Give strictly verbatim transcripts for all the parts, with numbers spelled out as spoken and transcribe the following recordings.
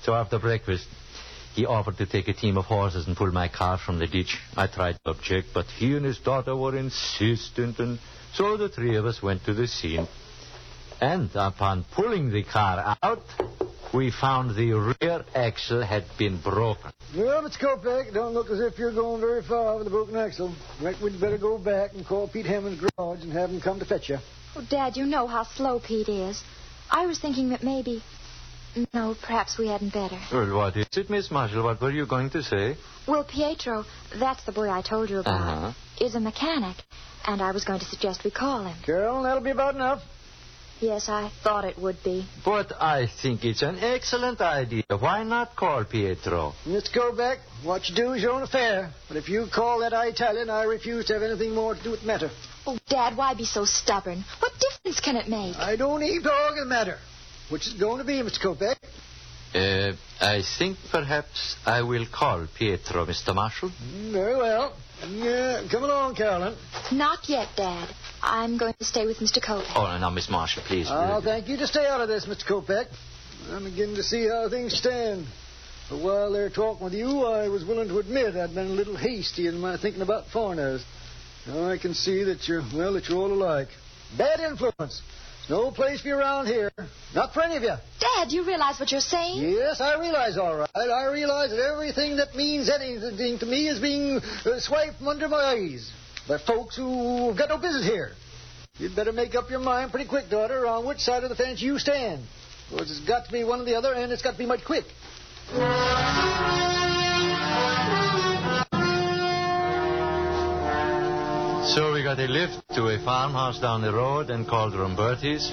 So after breakfast, he offered to take a team of horses and pull my car from the ditch. I tried to object, but he and his daughter were insistent, and so the three of us went to the scene. And upon pulling the car out, we found the rear axle had been broken. Well, Mister Kopek, don't look as if you're going very far with a broken axle. Reckon we'd better go back and call Pete Hammond's garage and have him come to fetch you. Oh, Dad, you know how slow Pete is. I was thinking that maybe... No, perhaps we hadn't better. Well, what is it, Miss Marshall? What were you going to say? Well, Pietro, that's the boy I told you about, Uh-huh. is a mechanic, and I was going to suggest we call him. Carol, that'll be about enough. Yes, I thought it would be. But I think it's an excellent idea. Why not call Pietro? Mister Kopek, what you do is your own affair. But if you call that Italian, I refuse to have anything more to do with the matter. Oh, Dad, why be so stubborn? What difference can it make? I don't even talk of the matter. Which is going to be, Mister Kopek? Uh, I think perhaps I will call Pietro, Mister Marshall. Mm, very well. Yeah, come along, Carolyn. Not yet, Dad. I'm going to stay with Mister Kopek. Oh, now, Miss Marshall, please. I'll thank you to stay out of this, Mister Kopek. I'm beginning to see how things stand. But while they're talking with you, I was willing to admit I'd been a little hasty in my thinking about foreigners. Now I can see that you're, well, that you're all alike. Bad influence. No place for you around here. Not for any of you. Dad, you realize what you're saying? Yes, I realize, all right. I realize that everything that means anything to me is being uh, swiped from under my eyes by folks who've got no business here. You'd better make up your mind pretty quick, daughter, on which side of the fence you stand. Because it's got to be one or the other, and it's got to be mighty quick. So we got a lift to a farmhouse down the road and called Romberti's.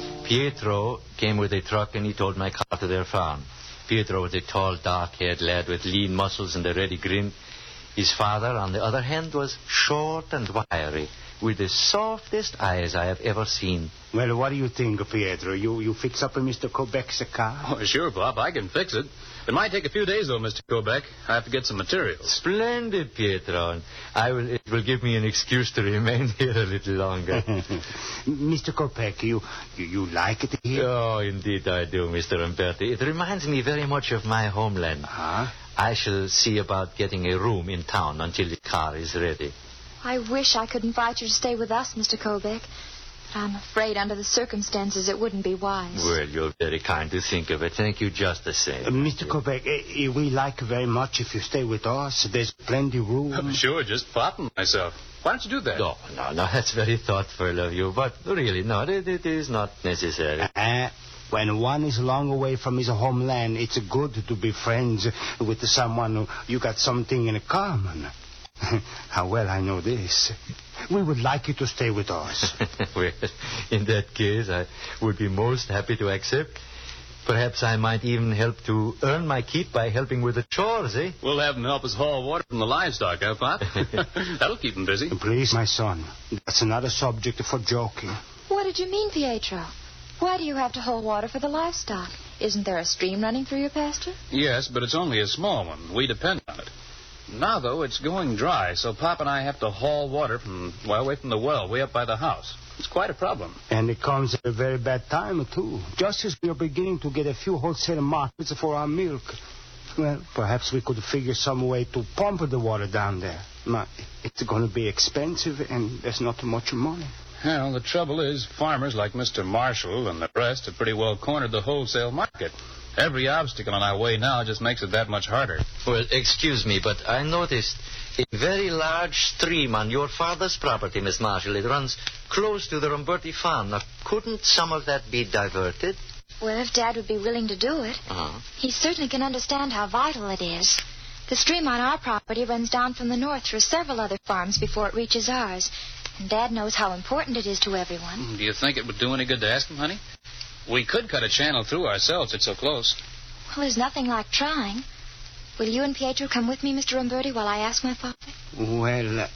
Pietro came with a truck and he towed my car to their farm. Pietro was a tall, dark-haired lad with lean muscles and a ready grin. His father, on the other hand, was short and wiry, with the softest eyes I have ever seen. Well, what do you think, Pietro? You you fix up a Mister Kopek's car? Oh, sure, Bob. I can fix it. It might take a few days, though, Mister Kopek. I have to get some materials. Splendid, Pietro. And I will, it will give me an excuse to remain here a little longer. Mister Kopek, you, you you like it here? Oh, indeed I do, Mister Romberti. It reminds me very much of my homeland. Huh? I shall see about getting a room in town until the car is ready. I wish I could invite you to stay with us, Mister Kopek. But I'm afraid under the circumstances it wouldn't be wise. Well, you're very kind to think of it. Thank you just the same. Uh, Mister Kopek, uh, we like very much if you stay with us. There's plenty room. I'm sure, just popping myself. Why don't you do that? No, no, no, that's very thoughtful of you. But really, no, it, it is not necessary. Uh, when one is long away from his homeland, it's good to be friends with someone who you got something in common. How well I know this. We would like you to stay with us. Well, in that case, I would be most happy to accept. Perhaps I might even help to earn my keep by helping with the chores, eh? We'll have him help us haul water from the livestock, huh, Pop? That'll keep him busy. Please, my son, that's not a subject for joking. What did you mean, Pietro? Why do you have to hold water for the livestock? Isn't there a stream running through your pasture? Yes, but it's only a small one. We depend on it. Now, though, it's going dry, so Pop and I have to haul water from, well, away from the well, way up by the house. It's quite a problem. And it comes at a very bad time, too. Just as we are beginning to get a few wholesale markets for our milk. Well, perhaps we could figure some way to pump the water down there. But it's going to be expensive, and there's not much money. Well, the trouble is, farmers like Mister Marshall and the rest have pretty well cornered the wholesale market. Every obstacle on our way now just makes it that much harder. Well, excuse me, but I noticed a very large stream on your father's property, Miss Marshall. It runs close to the Romberti farm. Now, couldn't some of that be diverted? Well, if Dad would be willing to do it. Uh-huh. He certainly can understand how vital it is. The stream on our property runs down from the north through several other farms before it reaches ours. And Dad knows how important it is to everyone. Do you think it would do any good to ask him, honey? We could cut a channel through ourselves. It's so close. Well, there's nothing like trying. Will you and Pietro come with me, Mister Romberti, while I ask my father? Well, uh,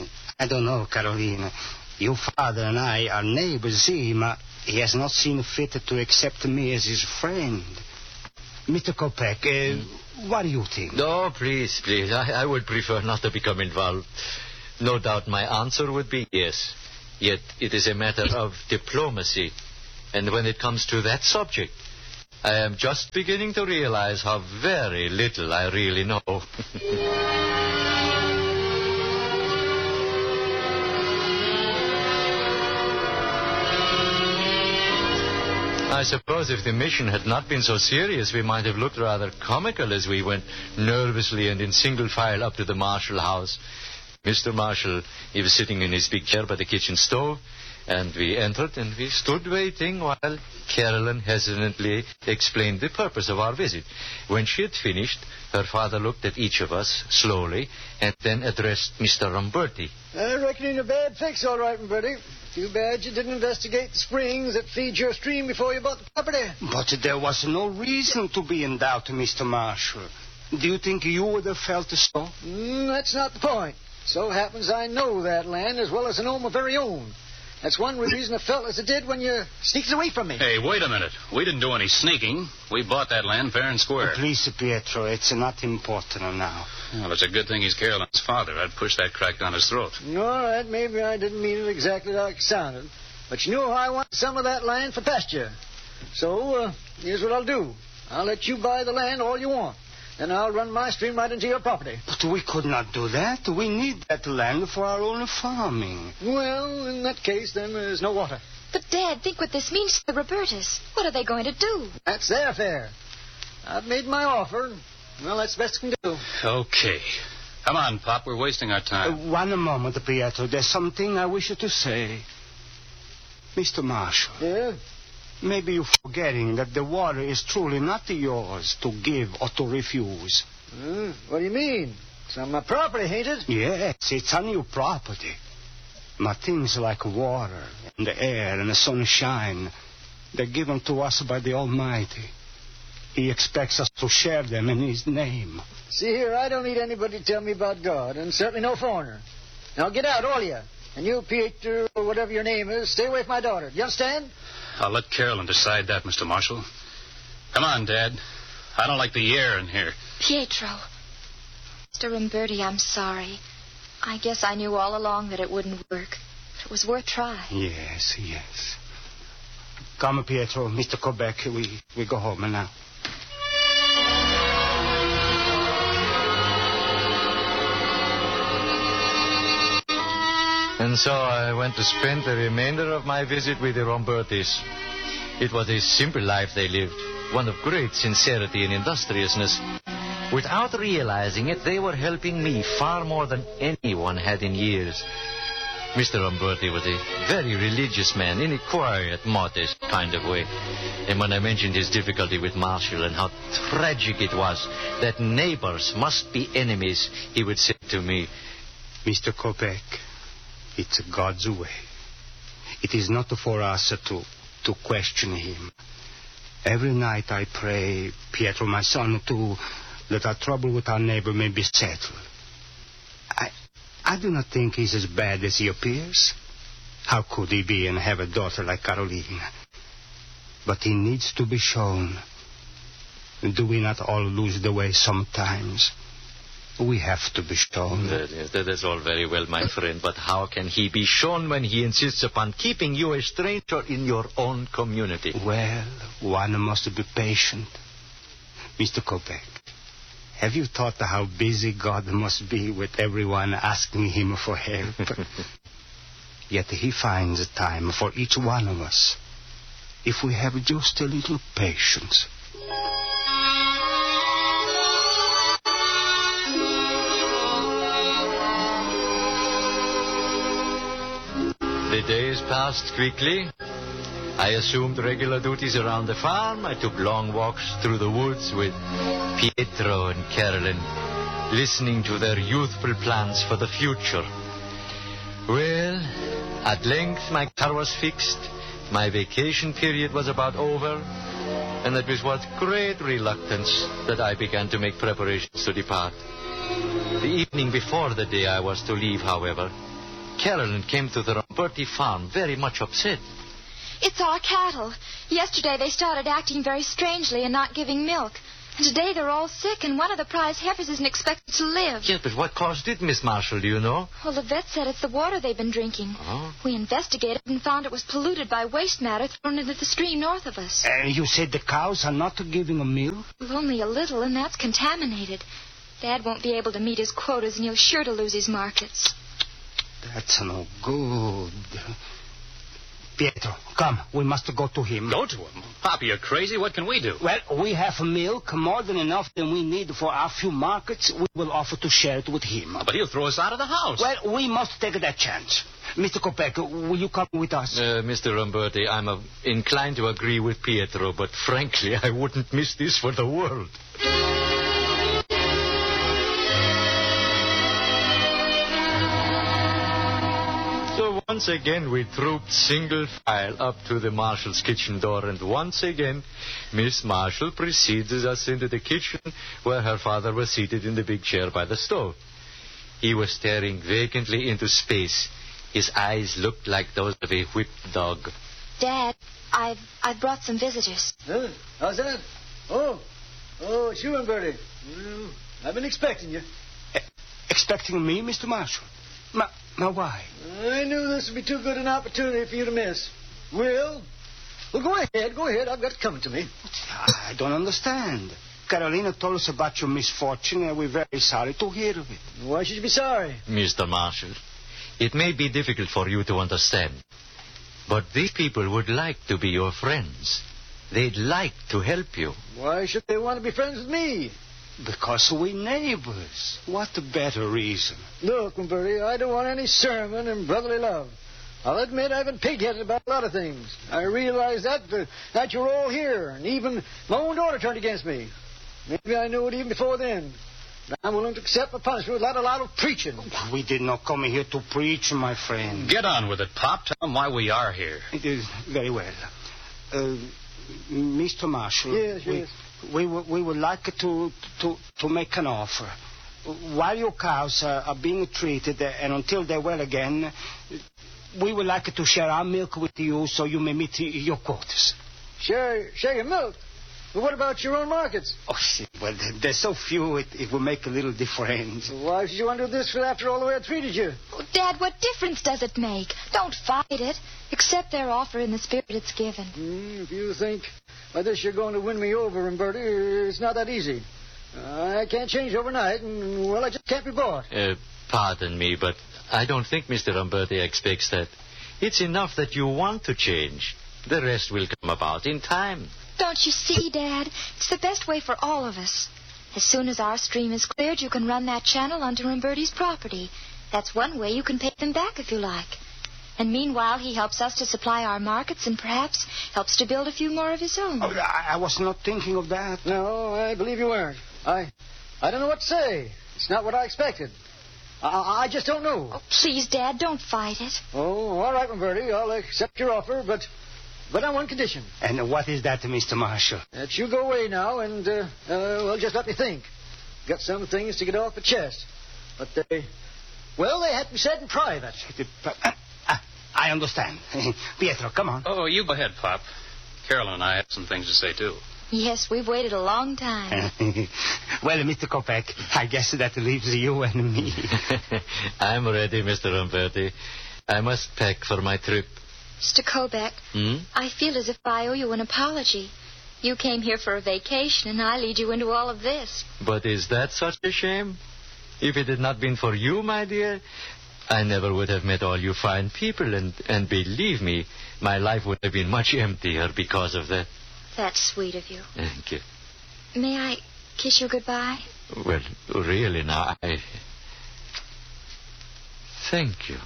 I don't know, Carolina. Your father and I are neighbors, see, but he has not seen fit to accept me as his friend. Mister Kopek, uh, mm. what do you think? No, please, please. I, I would prefer not to become involved. No doubt my answer would be yes. Yet it is a matter of diplomacy. And when it comes to that subject, I am just beginning to realize how very little I really know. I suppose if the mission had not been so serious, we might have looked rather comical as we went nervously and in single file up to the Marshall house. Mister Marshall, he was sitting in his big chair by the kitchen stove, and we entered and we stood waiting while Carolyn hesitantly explained the purpose of our visit. When she had finished, her father looked at each of us slowly and then addressed Mister Ramberti. I reckon in a bad fix, all right, Ramberti. Too bad you didn't investigate the springs that feed your stream before you bought the property. But there was no reason to be in doubt, Mister Marshall. Do you think you would have felt so? Mm, that's not the point. So happens I know that land as well as I know my very own. That's one reason I felt as I did when you sneaked away from me. Hey, wait a minute. We didn't do any sneaking. We bought that land fair and square. Oh, please, Pietro, it's not important now. Well, it's a good thing he's Carolyn's father. I'd push that crack down his throat. All right, maybe I didn't mean it exactly like it sounded. But you know how I want some of that land for pasture. So, uh, here's what I'll do. I'll let you buy the land all you want. Then I'll run my stream right into your property. But we could not do that. We need that land for our own farming. Well, in that case, then there's no water. But, Dad, think what this means to the Robertas. What are they going to do? That's their affair. I've made my offer. Well, that's the best I can do. Okay. Come on, Pop. We're wasting our time. Uh, one moment, Pietro. There's something I wish you to say. Mister Marshall. Yeah? Maybe you're forgetting that the water is truly not yours to give or to refuse. Hmm? What do you mean? It's on my property, ain't it? Yes, it's on your property. But things like water and the air and the sunshine, they're given to us by the Almighty. He expects us to share them in His name. See here, I don't need anybody to tell me about God, and certainly no foreigner. Now get out, all of you. And you, Peter, or whatever your name is, stay away from my daughter. Do you understand? I'll let Carolyn decide that, Mister Marshall. Come on, Dad. I don't like the air in here. Pietro. Mister Ramberti, I'm sorry. I guess I knew all along that it wouldn't work. But it was worth trying. Yes, yes. Come, Pietro, Mister Quebec, we, we go home now. And so I went to spend the remainder of my visit with the Rambertis. It was a simple life they lived, one of great sincerity and industriousness. Without realizing it, they were helping me far more than anyone had in years. Mister Ramberti was a very religious man, in a quiet, modest kind of way. And when I mentioned his difficulty with Marshall and how tragic it was that neighbors must be enemies, he would say to me, Mister Quebec, it's God's way. It is not for us to, to question Him. Every night I pray, Pietro, my son, too, that our trouble with our neighbor may be settled. I, I do not think he's as bad as he appears. How could he be and have a daughter like Carolina? But he needs to be shown. Do we not all lose the way sometimes? We have to be shown. That is, that is all very well, my friend, but how can he be shown when he insists upon keeping you a stranger in your own community? Well, one must be patient. Mister Quebec, have you thought how busy God must be with everyone asking Him for help? Yet He finds time for each one of us, if we have just a little patience. The days passed quickly. I assumed regular duties around the farm. I took long walks through the woods with Pietro and Carolyn, listening to their youthful plans for the future. Well, at length my car was fixed. My vacation period was about over. And it was with great reluctance that I began to make preparations to depart. The evening before the day I was to leave, however, Carolyn came to the Ramberti farm very much upset. It's our cattle. Yesterday they started acting very strangely and not giving milk. And today they're all sick, and one of the prize heifers isn't expected to live. Yes, but what caused it, Miss Marshall, do you know? Well, the vet said it's the water they've been drinking. Oh. We investigated and found it was polluted by waste matter thrown into the stream north of us. And you said the cows are not giving a milk? Well, only a little, and that's contaminated. Dad won't be able to meet his quotas, and he'll sure to lose his markets. That's no good. Pietro, come. We must go to him. Go to him? Pop, you're crazy. What can we do? Well, we have milk, more than enough than we need for our few markets. We will offer to share it with him. But he'll throw us out of the house. Well, we must take that chance. Mister Kopek, will you come with us? Uh, Mister Ramberti, I'm uh, inclined to agree with Pietro, but frankly, I wouldn't miss this for the world. So once again, we trooped single file up to the Marshal's kitchen door, and once again, Miss Marshall preceded us into the kitchen where her father was seated in the big chair by the stove. He was staring vacantly into space. His eyes looked like those of a whipped dog. Dad, I've I've brought some visitors. Huh? How's that? Oh, oh, it's you and Bertie. Well, I've been expecting you. E- expecting me, Mister Marshall? Ma, ma why? I knew this would be too good an opportunity for you to miss. Well, well, go ahead, go ahead. I've got it coming to me. I don't understand. Carolina told us about your misfortune, and we're very sorry to hear of it. Why should you be sorry? Mister Marshall, it may be difficult for you to understand, but these people would like to be your friends. They'd like to help you. Why should they want to be friends with me? Because we're neighbors. What a better reason. Look, Bertie, I don't want any sermon and brotherly love. I'll admit I've been pig-headed about a lot of things. I realize that, uh, that you're all here, and even my own daughter turned against me. Maybe I knew it even before then. But I'm willing to accept the punishment without a lot of preaching. We did not come here to preach, my friend. Get on with it, Pop. Tell them why we are here. It is very well. Uh, Mister Marshall. Yes, we, yes. We, would- we would like to, to, to make an offer. While your cows are, are being treated, uh, and until they're well again, we would like to share our milk with you so you may meet your quotas. Share, share your milk. But what about your own markets? Oh, see, well, there's so few, it, it will make a little difference. Why should you want to do this after all the way I treated you? Oh, Dad, what difference does it make? Don't fight it. Accept their offer in the spirit it's given. Hmm, if you think by this you're going to win me over, Bertie, it's not that easy. I can't change overnight, and, well, I just can't be bought. Uh, pardon me, but I don't think Mister Ramberti expects that. It's enough that you want to change. The rest will come about in time. Don't you see, Dad? It's the best way for all of us. As soon as our stream is cleared, you can run that channel onto Ramberti's property. That's one way you can pay them back if you like. And meanwhile, he helps us to supply our markets and perhaps helps to build a few more of his own. Oh, I, I was not thinking of that. No, I believe you weren't. I, I don't know what to say. It's not what I expected. I, I just don't know. Oh, please, Dad, don't fight it. Oh, all right, Bertie. I'll accept your offer, but, but on one condition. And what is that, Mister Marshall? That you go away now and, uh, uh, well, just let me think. Got some things to get off the chest. But they, well, they have to be said in private. I understand. Pietro, come on. Oh, you go ahead, Pop. Carolyn and I have some things to say, too. Yes, we've waited a long time. Well, Mister Kopek, I guess that leaves you and me. I'm ready, Mister Ramberti. I must pack for my trip. Mister Kobeck, Hmm? I feel as if I owe you an apology. You came here for a vacation, and I lead you into all of this. But is that such a shame? If it had not been for you, my dear, I never would have met all you fine people, and, and believe me, my life would have been much emptier because of that. That's sweet of you. Thank you. May I kiss you goodbye? Well, really now, I... Thank you.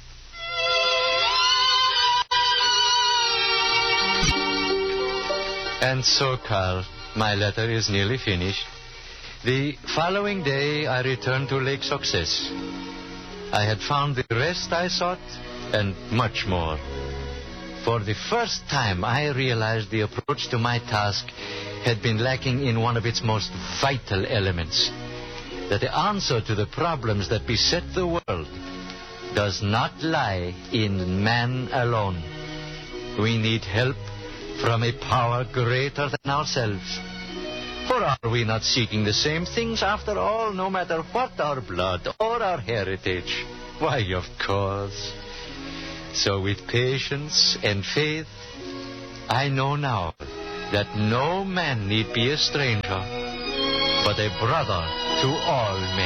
And so, Carl, my letter is nearly finished. The following day, I returned to Lake Success. I had found the rest I sought, and much more. For the first time, I realized the approach to my task had been lacking in one of its most vital elements. That the answer to the problems that beset the world does not lie in man alone. We need help from a power greater than ourselves. For are we not seeking the same things after all, no matter what our blood or our heritage? Why, of course. So with patience and faith, I know now that no man need be a stranger, but a brother to all men.